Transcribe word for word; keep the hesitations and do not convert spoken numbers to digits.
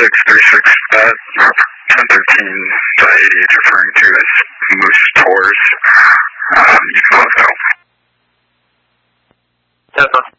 six three six, uh, ten thirteen eighty is referring to as Moose Tours. Um, you can let us know. Tesla.